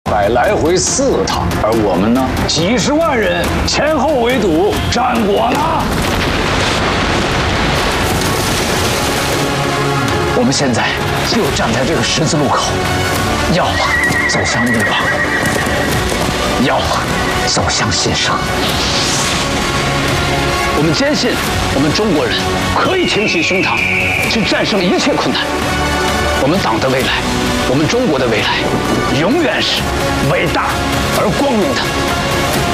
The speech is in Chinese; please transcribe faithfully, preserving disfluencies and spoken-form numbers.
百来回四趟，而我们呢，几十万人前后围堵，战果呢？我们现在就站在这个十字路口，要么走向灭亡，要么走向新生。我们坚信，我们中国人可以挺起胸膛，去战胜一切困难。我们党的未来，我们中国的未来，永远是伟大而光明的。